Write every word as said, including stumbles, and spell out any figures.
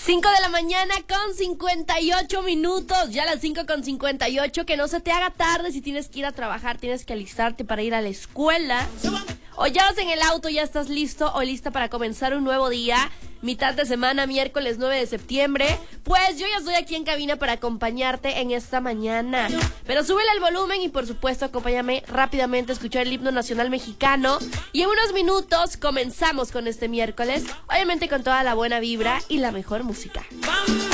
cinco de la mañana con cincuenta y ocho minutos, ya las cinco con cincuenta y ocho, que no se te haga tarde si tienes que ir a trabajar, tienes que alistarte para ir a la escuela, o ya vas en el auto, ya estás listo o lista para comenzar un nuevo día, mitad de semana, miércoles nueve de septiembre, pues yo ya estoy aquí en cabina para acompañarte en esta mañana, pero súbele el volumen y por supuesto acompáñame rápidamente a escuchar el himno nacional mexicano y en unos minutos comenzamos con este miércoles, obviamente con toda la buena vibra y la mejor música.